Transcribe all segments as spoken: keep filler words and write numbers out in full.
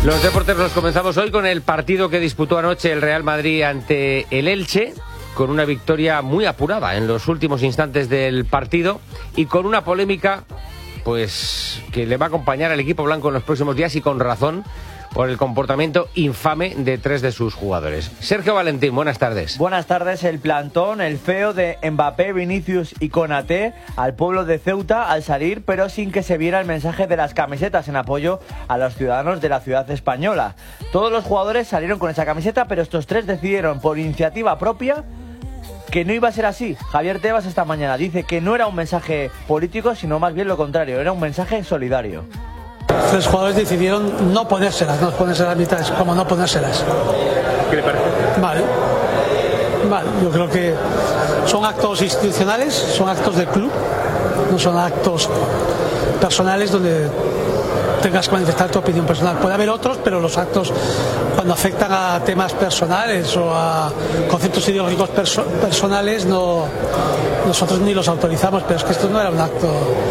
Los deportes los comenzamos hoy con el partido que disputó anoche el Real Madrid ante el Elche, con una victoria muy apurada en los últimos instantes del partido y con una polémica pues que le va a acompañar al equipo blanco en los próximos días, y con razón, por el comportamiento infame de tres de sus jugadores. Sergio Valentín, buenas tardes. Buenas tardes. El plantón, el feo de Mbappé, Vinicius y Konaté al pueblo de Ceuta al salir, pero sin que se viera el mensaje de las camisetas en apoyo a los ciudadanos de la ciudad española. Todos los jugadores salieron con esa camiseta, pero estos tres decidieron por iniciativa propia que no iba a ser así. Javier Tebas esta mañana dice que no era un mensaje político, sino más bien lo contrario, era un mensaje solidario. Tres jugadores decidieron no ponérselas, no ponerse las mitades, como no ponérselas. ¿Qué le parece? Vale. Vale, yo creo que son actos institucionales, son actos del club, no son actos personales donde tengas que manifestar tu opinión personal. Puede haber otros, pero los actos cuando afectan a temas personales o a conceptos ideológicos perso- personales no, nosotros ni los autorizamos, pero es que esto no era un acto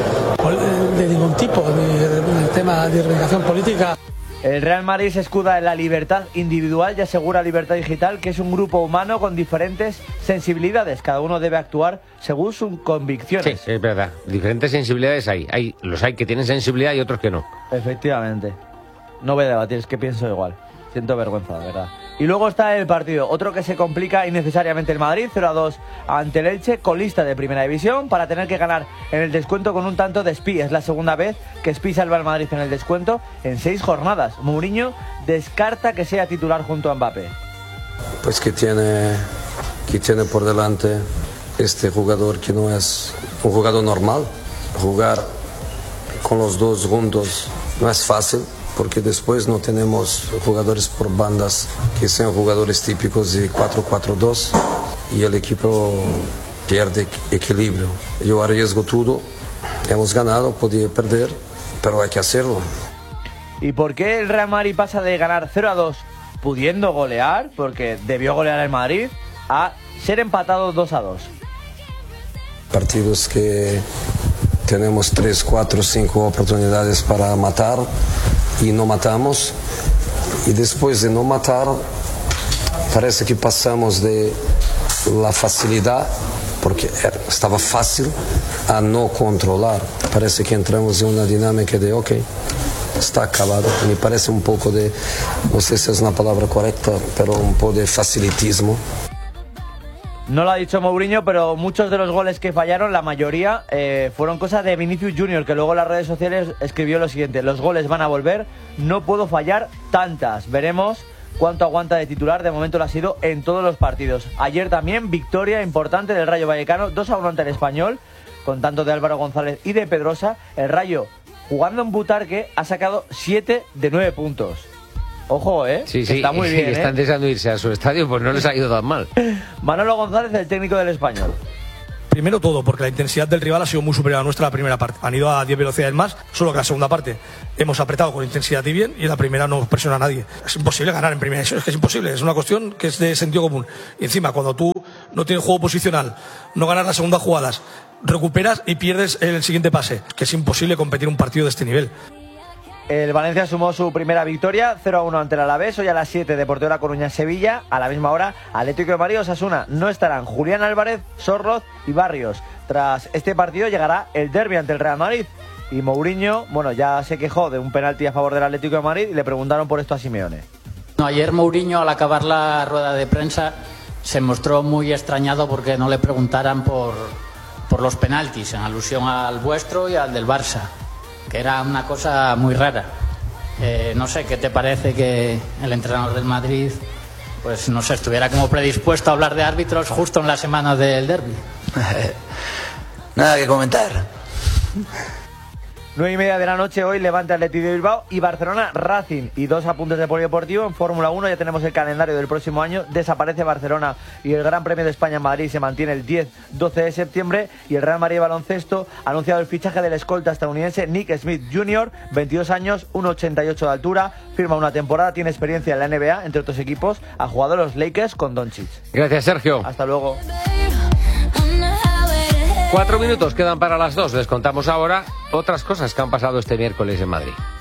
de ningún tipo, ni el tema de organización política. El Real Madrid se escuda en la libertad individual y asegura Libertad Digital, que es un grupo humano con diferentes sensibilidades. Cada uno debe actuar según sus convicciones. Sí, es verdad. Diferentes sensibilidades hay. hay. Los hay que tienen sensibilidad y otros que no. Efectivamente. No voy a debatir, es que pienso igual. Siento vergüenza, de verdad. Y luego está el partido, otro que se complica innecesariamente el Madrid, cero a dos ante el Elche, colista de Primera División, para tener que ganar en el descuento con un tanto de Spi. Es la segunda vez que Spi salva al Madrid en el descuento en seis jornadas. Mourinho descarta que sea titular junto a Mbappé. Pues que tiene, que tiene por delante este jugador que no es un jugador normal. Jugar con los dos juntos no es fácil, porque después no tenemos jugadores por bandas que sean jugadores típicos de cuatro cuatro dos y el equipo pierde equilibrio. Yo arriesgo todo, hemos ganado, podía perder, pero hay que hacerlo. ¿Y por qué el Real Madrid pasa de ganar cero a dos pudiendo golear, porque debió golear el Madrid, a ser empatado dos a dos? Partidos que tenemos tres, cuatro, cinco oportunidades para matar y no matamos, y después de no matar parece que pasamos de la facilidad, porque estaba fácil, a no controlar. Parece que entramos en una dinámica de ok, está acabado. Me parece un poco de, no sé si es una palabra correcta, pero un poco de facilitismo. No lo ha dicho Mourinho, pero muchos de los goles que fallaron, la mayoría, eh, fueron cosas de Vinicius Junior, que luego en las redes sociales escribió lo siguiente: los goles van a volver, no puedo fallar tantas. Veremos cuánto aguanta de titular, de momento lo ha sido en todos los partidos. Ayer también victoria importante del Rayo Vallecano, dos a uno ante el Español, con tanto de Álvaro González y de Pedrosa. El Rayo, jugando en Butarque, ha sacado siete de nueve puntos. Ojo, ¿eh? Sí, sí, está muy sí, bien, están ¿eh? deseando irse a su estadio, pues no les ha ido tan mal. Manolo González, el técnico del Español. Primero todo, porque la intensidad del rival ha sido muy superior a nuestra la primera parte. Han ido a diez velocidades más, solo que la segunda parte hemos apretado con intensidad y bien, y en la primera no presiona a nadie. Es imposible ganar en primera, eso es que es imposible, es una cuestión que es de sentido común. Y encima, cuando tú no tienes juego posicional, no ganas las segundas jugadas, recuperas y pierdes el siguiente pase, que es imposible competir un partido de este nivel. El Valencia sumó su primera victoria, cero a uno ante el Alavés. Hoy a las siete, Deportivo de La Coruña, Sevilla. A la misma hora, Atlético de Madrid, Osasuna. No estarán Julián Álvarez, Sorloz y Barrios. Tras este partido llegará el derbi ante el Real Madrid. Y Mourinho, bueno, ya se quejó de un penalti a favor del Atlético de Madrid y le preguntaron por esto a Simeone. No, ayer Mourinho, al acabar la rueda de prensa, se mostró muy extrañado porque no le preguntaran por, por los penaltis, en alusión al vuestro y al del Barça, que era una cosa muy rara. Eh, no sé, ¿qué te parece que el entrenador del Madrid, pues no sé, estuviera como predispuesto a hablar de árbitros justo en la semana del derbi? Nada que comentar. Nueve y media de la noche hoy, Levante, Atlético de Bilbao y Barcelona Racing. Y dos apuntes de polideportivo. En Fórmula uno ya tenemos el calendario del próximo año. Desaparece Barcelona y el Gran Premio de España en Madrid se mantiene el diez doce de septiembre. Y el Real Madrid de baloncesto ha anunciado el fichaje del escolta estadounidense Nick Smith junior, veintidós años, uno ochenta y ocho de altura. Firma una temporada, tiene experiencia en la N B A, entre otros equipos. Ha jugado los Lakers con Doncic. Gracias, Sergio. Hasta luego. Cuatro minutos quedan para las dos. Les contamos ahora otras cosas que han pasado este miércoles en Madrid.